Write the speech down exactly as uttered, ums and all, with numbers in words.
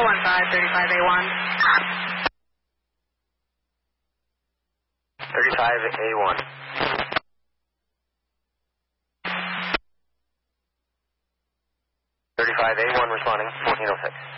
one five, thirty-five A one. thirty-five A one. thirty-five A one responding, fourteen oh six.